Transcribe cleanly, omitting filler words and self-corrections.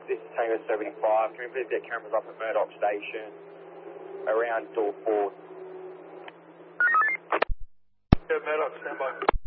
This is Tango 75. Can we please get cameras up at Murdoch Station around door 4? Yeah, Murdoch, stand by.